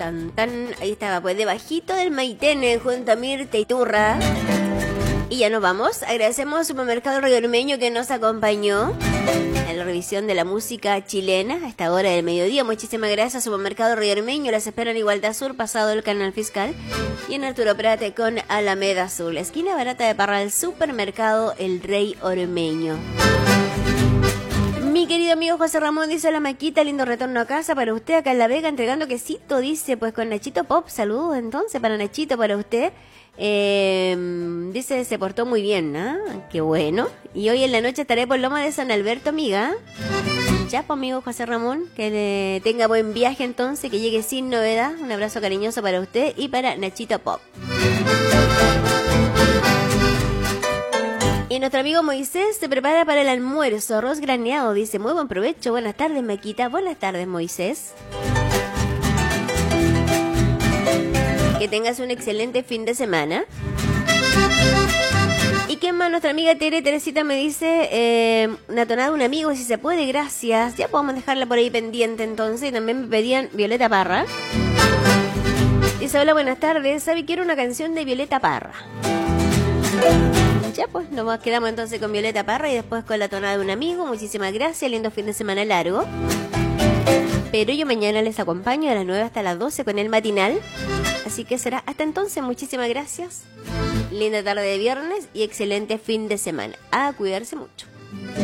tan, tan. Ahí estaba, pues debajito del Maitene junto a Mirta y Turra. Y ya nos vamos. Agradecemos al Supermercado Río Ormeño que nos acompañó en la revisión de la música chilena a esta hora del mediodía. Muchísimas gracias, Supermercado Río Ormeño. Las espero en Igualdad Sur, pasado el Canal Fiscal. Y en Arturo Prate con Alameda Sur. La esquina barata de Parral, Supermercado El Rey Ormeño. Mi querido amigo José Ramón dice: la Maquita, lindo retorno a casa para usted acá en La Vega, entregando quesito, dice, pues con Nachito Pop. Saludos entonces para Nachito, para usted. Dice, se portó muy bien, ¿ah? Qué bueno. Y hoy en la noche estaré por Loma de San Alberto, amiga. Ya, pues, amigo José Ramón, que tenga buen viaje entonces, que llegue sin novedad. Un abrazo cariñoso para usted y para Nachito Pop. Y nuestro amigo Moisés se prepara para el almuerzo, arroz graneado, dice, muy buen provecho. Buenas tardes, Maquita. Buenas tardes, Moisés. Que tengas un excelente fin de semana. ¿Y qué más? Nuestra amiga Teresita me dice, una tonada de un amigo, si se puede, gracias. Ya podemos dejarla por ahí pendiente entonces. Y también me pedían Violeta Parra. Dice, hola, buenas tardes. ¿Sabe? Quiero una canción de Violeta Parra. Ya, pues, nos quedamos entonces con Violeta Parra y después con la tonada de un amigo. Muchísimas gracias, lindo fin de semana largo. Pero yo mañana les acompaño de las 9 hasta las 12 con el matinal. Así que será hasta entonces. Muchísimas gracias. Linda tarde de viernes y excelente fin de semana. A cuidarse mucho.